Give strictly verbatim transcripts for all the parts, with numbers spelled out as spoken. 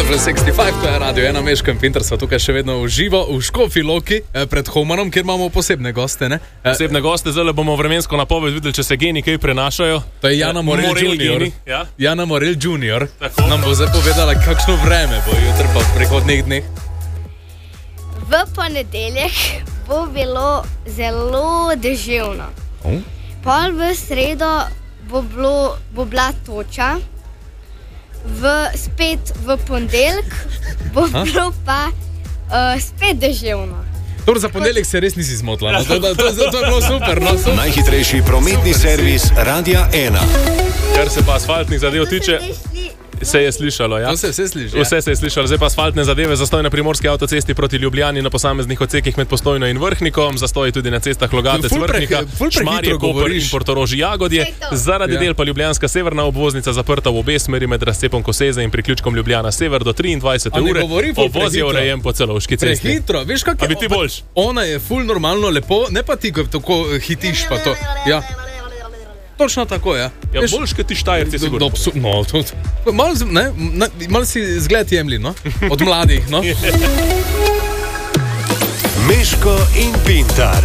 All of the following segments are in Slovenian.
plus šestdeset pet, to je Radio ena, Meško in Pintar so tukaj še vedno v živo v Škofji Loki pred Humanom, kjer imamo posebne goste, ne? Posebne goste, zdaj bomo vremensko napoved videli, če se geni kaj prenašajo. To je Jana Morel, Morel junior ja? Jana Morel junior nam bo zdaj povedala, kakšno vreme bo jutri pa v prihodnjih dneh. V ponedeljek bo bilo zelo deževno. Oh. Pol v sredo bo, bilo, bo bila toča. V, spet v ponedeljek bo ha? bilo pa uh, spet deževno. Torej za ponedeljek se res nisi zmotila, no? to, to, to, to je bilo super, no? Super. Najhitrejši prometni super servis Radia ena. Kar se pa asfaltnih zadev tiče, se je slišalo, ja? To se vse sliši, vse se je slišalo, zdaj pa asfaltne zadeve, zastoj na primorski avtocesti proti Ljubljani na posameznih odsekih med Postojno in Vrhnikom, zastoj tudi na cestah Logatec, Vrhnika, Šmarje, Koper in Portorož Jagodje, zaradi ja. del pa Ljubljanska severna obvoznica zaprta v obe smeri med razcepom Koseze in priključkom Ljubljana sever do triindvajsete ure, obvoz je urejen po Celovški cesti. Prehitro, veš kak je? A bi ti boljš? Ona je ful normalno lepo, ne pa ti, ko tako hitiš pa to, ja. Točno tako, ja. Ja, boljš, kot ti Štajerci, sigurno. No, to, malo, ne, malo si zgled jemli, no? Od mladih, no? Meško in Pintar.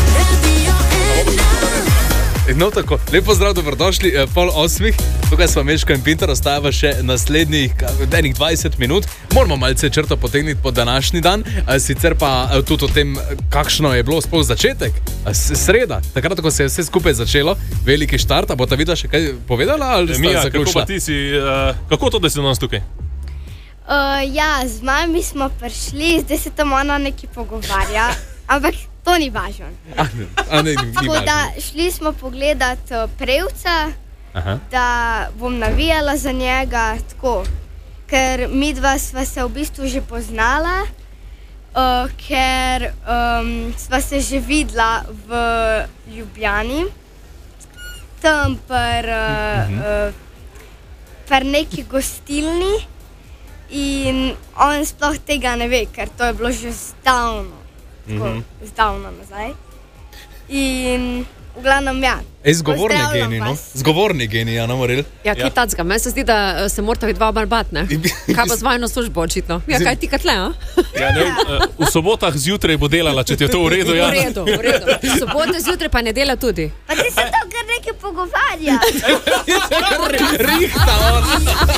No, tako, lepo zdrav, dobrodošli, pol osmih, tukaj smo Meško in Pintar, ostajava še naslednjih enih dvajset minut, moramo malce črto potegniti po današnji dan, sicer pa tudi o tem, kakšno je bilo sploh začetek, sreda, takrat, ko se je vse skupaj začelo, veliki štart, a bo ta videla še kaj povedala, ali sta Mija, zaključila? Kako pa ti si, uh, kako to, da si danes tukaj? Uh, ja, z mami smo prišli, zdaj se tam ona nekaj pogovarja, ampak to ni važno. A, a ne, ni Tako važno. da šli smo pogledat uh, Prevca, Aha. da bom navijala za njega, tako, ker midva sva se v bistvu že poznala, uh, ker um, sva se že videla v Ljubljani, tam per, uh, Mhm. uh, per neki gostilni in on sploh tega ne ve, ker to je bilo že zdavno. Tako, Mhm. zdavno nazaj. In v glavnem, ja. Ej, zgovorni pozdravljam geni, no? vas. Zgovorni geni, Jana Morel. Ja, kaj Ja. tacga? Meni se zdi, da se morata biti dva barbat, ne? Kaj pa z vajno službo očitno? Ja, kaj ti katle, a? Ja, ne, uh, v sobotah zjutraj bo delala, če ti je to v redu, ja? V redu, v redu. Sobote zjutraj pa nedela tudi. Pa ti se to kar nekaj pogovarja. Rihta, on.